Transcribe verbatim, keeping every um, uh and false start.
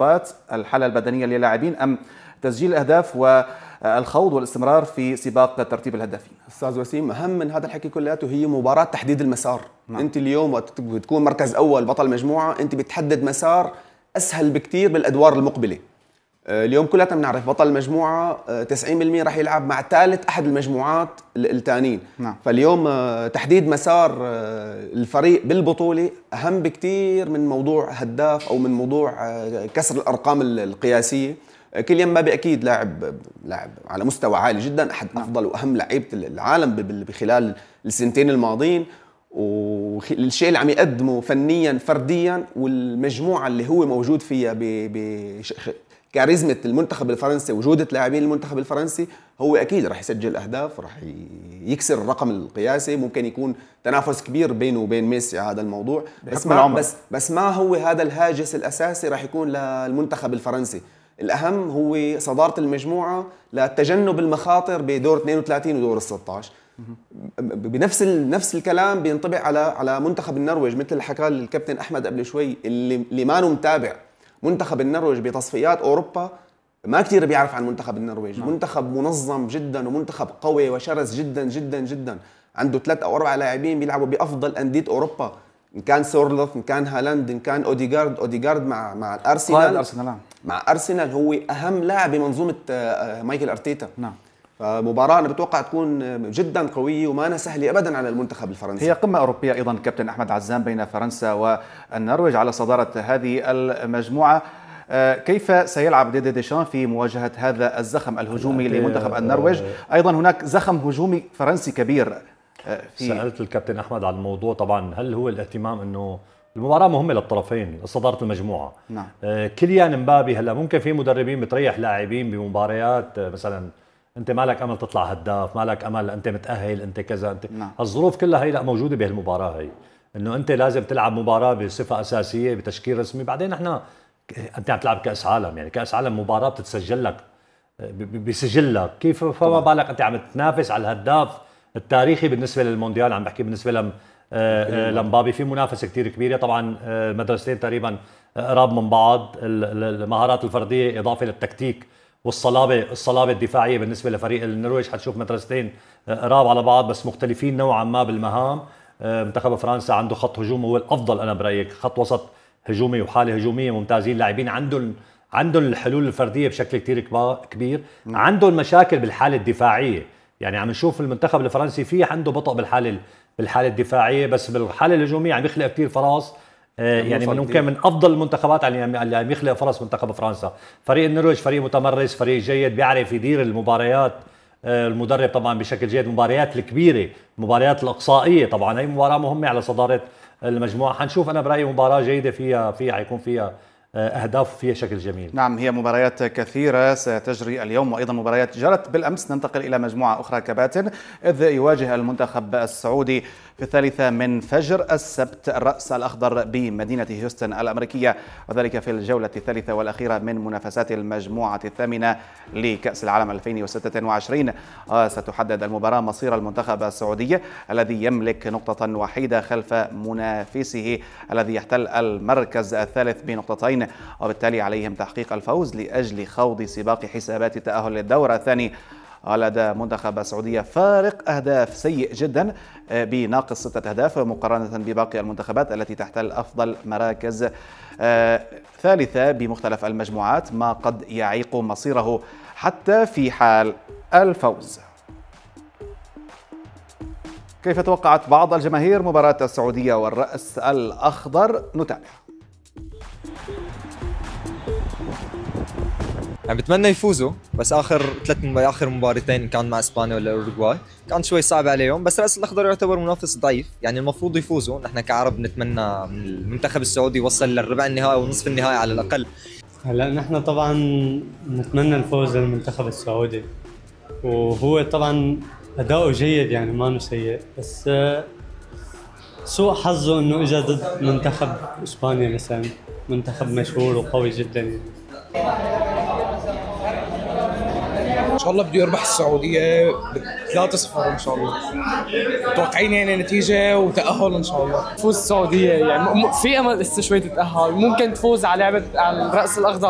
الإصابات، الحالة البدنية للاعبين، أم تسجيل الأهداف والخوض والاستمرار في سباق ترتيب الهدافين؟ أستاذ وسيم، أهم من هذا الحكي كلياته هي مباراة تحديد المسار. نعم. أنت اليوم وقت بتكون مركز أول بطل مجموعة، أنت بتحدد مسار أسهل بكتير بالأدوار المقبلة. اليوم كلنا بنعرف بطل المجموعة تسعين بالمئة راح يلعب مع ثالث أحد المجموعات الثانيين. نعم. فاليوم تحديد مسار الفريق بالبطولة أهم بكتير من موضوع هداف أو من موضوع كسر الأرقام القياسية. كيليان مبابي أكيد لاعب لاعب على مستوى عالي جدا، أحد أفضل وأهم لعيبة العالم بخلال السنتين الماضيين، والشيء اللي عم يقدمه فنيا فرديا والمجموعة اللي هو موجود فيها ب كاريزمة المنتخب الفرنسي، وجودة لاعبين المنتخب الفرنسي، هو أكيد راح يسجل أهداف، راح يكسر الرقم القياسي. ممكن يكون تنافس كبير بينه وبين ميسي على هذا الموضوع، بس ما بس بس ما هو هذا الهاجس الأساسي راح يكون للمنتخب الفرنسي. الأهم هو صدارة المجموعة لتجنب المخاطر بدور اثنين وثلاثين ودور ستة عشر. بنفس نفس الكلام بينطبق على على منتخب النرويج، مثل اللي حكى الكابتن أحمد قبل شوي، اللي اللي ما متابع منتخب النرويج بتصفيات أوروبا ما كتير بيعرف عن منتخب النرويج. نعم. منتخب منظم جدا ومنتخب قوي وشرس جدا جدا جدا، عنده ثلاث أو أربع لاعبين بيلعبوا بأفضل أندية أوروبا، إن كان سورلوث، إن كان هالاند، إن كان أوديغارد. أوديغارد مع مع الأرسنال الأرسنال مع أرسنال هو أهم لاعب بمنظومة مايكل أرتيتا. نعم. فمباراة أنا بتوقع تكون جدا قوية وما أنا سهلة أبدا على المنتخب الفرنسي. هي قمة أوروبية أيضا كابتن أحمد عزام بين فرنسا والنرويج على صدارة هذه المجموعة. كيف سيلعب ديدي ديشان في مواجهة هذا الزخم الهجومي لمنتخب النرويج؟ أيضا هناك زخم هجومي فرنسي كبير. في سألت الكابتن أحمد عن الموضوع، طبعا هل هو الاهتمام أنه المباراة مهمة للطرفين، صدارة المجموعة. نعم. كيليان مبابي هلا ممكن في مدربين بتريح لاعبين بمباريات، مثلا انت مالك امل تطلع هداف، مالك امل انت متاهل، انت كذا، انت نعم. الظروف كلها هي لا موجوده بهالمباراه هي، انه انت لازم تلعب مباراه بصفه اساسيه بتشكيل رسمي. بعدين احنا انت عم تلعب كاس عالم، يعني كاس عالم مباراه بتتسجل لك بسجل لك، كيف فما بالك انت عم تنافس على الهداف التاريخي بالنسبه للمونديال، عم بحكي بالنسبه لم لمبابي. في منافسه كثير كبيره، طبعا المدرستين تقريبا قراب من بعض، المهارات الفرديه اضافه للتكتيك والصلابه الصلابه الدفاعيه بالنسبه لفريق النرويج. حتشوف مدرستين قراب على بعض بس مختلفين نوعا ما بالمهام. منتخب فرنسا عنده خط هجوم هو الافضل انا برايك، خط وسط هجومي وحاله هجوميه ممتازين، لاعبين عندهم عندهم الحلول الفرديه بشكل كثير كبير، عندهم مشاكل بالحاله الدفاعيه. يعني عم نشوف المنتخب الفرنسي فيه عنده بطء بالحاله بالحاله الدفاعيه، بس بالحاله الهجوميه عم يخلق كثير فرص. يعني من ممكن من افضل المنتخبات اللي عم يخلق فرص منتخب فرنسا. فريق النرويج فريق متمرس، فريق جيد، بيعرف يدير المباريات. المدرب طبعا بشكل جيد، المباريات الكبيره، المباريات الاقصائيه، طبعا هي مباراه مهمه على صداره المجموعه. حنشوف انا برايي مباراه جيده، فيها فيها حيكون فيها أهداف فيها شكل جميل. نعم، هي مباريات كثيرة ستجري اليوم، وأيضا مباريات جرت بالأمس. ننتقل إلى مجموعة أخرى كباتن، إذ يواجه المنتخب السعودي في الثالثة من فجر السبت الرأس الأخضر بمدينة هيوستن الأمريكية، وذلك في الجولة الثالثة والأخيرة من منافسات المجموعة الثامنة لكأس العالم ألفين وستة وعشرين. ستحدد المباراة مصير المنتخب السعودي الذي يملك نقطة وحيدة خلف منافسه الذي يحتل المركز الثالث بنقطتين، وبالتالي عليهم تحقيق الفوز لأجل خوض سباق حسابات التأهل للدور الثاني. لدى منتخب السعودية فارق أهداف سيء جدا بناقص ستة أهداف مقارنة بباقي المنتخبات التي تحتل أفضل مراكز ثالثة بمختلف المجموعات، ما قد يعيق مصيره حتى في حال الفوز. كيف توقعت بعض الجماهير مباراة السعودية والرأس الأخضر؟ نتابع. يعني بتمنى يفوزوا، بس اخر ثلاث مباريات اخر مباراتين كان مع اسبانيا ولا اوروغواي كان شوي صعب عليهم، بس الراس الاخضر يعتبر منافس ضعيف، يعني المفروض يفوزوا. نحن كعرب نتمنى من المنتخب السعودي يوصل للربع النهائي ونصف النهائي على الاقل. هلا نحن طبعا نتمنى الفوز للمنتخب السعودي، وهو طبعا اداؤه جيد يعني ما سيء، بس سوء حظه انه اجى ضد منتخب اسبانيا مثلا، منتخب مشهور وقوي جدا يعني. ان شاء الله بده يربح السعوديه ثلاثة صفر ان شاء الله. متوقعين يعني نتيجه وتاهل ان شاء الله. تفوز السعوديه، يعني في امل لسه شوي تتاهل، ممكن تفوز على لعبه على الراس الاخضر.